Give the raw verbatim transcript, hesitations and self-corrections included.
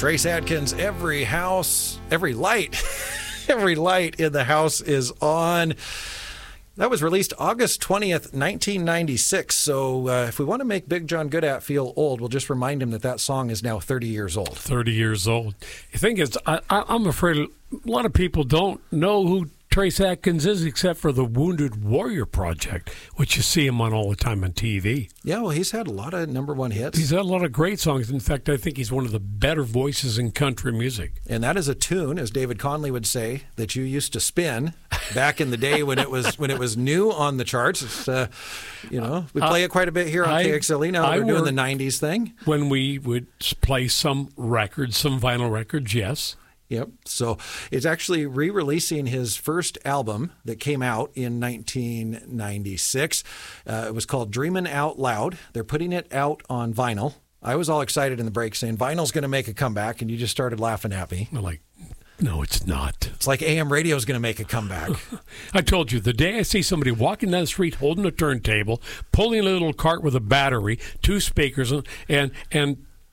Trace Adkins, every house, every light, every light in the house is on. That was released August twentieth, nineteen ninety-six. So uh, if we want to make Big John Goodat feel old, we'll just remind him that that song is now thirty years old. thirty years old. The thing is, I, I, I'm afraid a lot of people don't know who Trace Adkins is except for the Wounded Warrior Project, which you see him on all the time on T V. Yeah, well, he's had a lot of number one hits. He's had a lot of great songs. In fact, I think he's one of the better voices in country music. And that is a tune, as David Conley would say, that you used to spin back in the day when it was when it was new on the charts. It's, uh, you know, we play uh, it quite a bit here on I, K X L E now. I We're doing the nineties thing. When we would play some records, some vinyl records, yes. Yep. So it's actually re-releasing his first album that came out in nineteen ninety-six. Uh, it was called Dreamin' Out Loud. They're putting it out on vinyl. I was all excited in the break saying, vinyl's going to make a comeback, and you just started laughing at me. I'm like, no, it's not. It's like A M radio's going to make a comeback. I told you, the day I see somebody walking down the street holding a turntable, pulling a little cart with a battery, two speakers, and and